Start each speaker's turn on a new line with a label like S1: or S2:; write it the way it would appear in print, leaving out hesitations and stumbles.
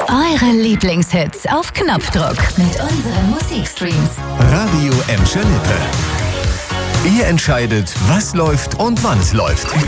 S1: Eure Lieblingshits auf Knopfdruck mit unseren Musikstreams.
S2: Radio Emscher Lippe. Ihr entscheidet, was läuft und wann es läuft.